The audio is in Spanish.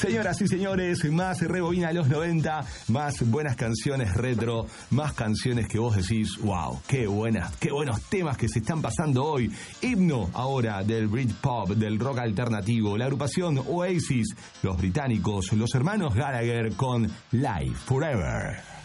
Señoras y señores, más Rebobina los 90, más buenas canciones retro, más canciones que vos decís, wow, qué buenos temas que se están pasando hoy. Himno ahora del Britpop, del rock alternativo, la agrupación Oasis, los británicos, los hermanos Gallagher con Live Forever.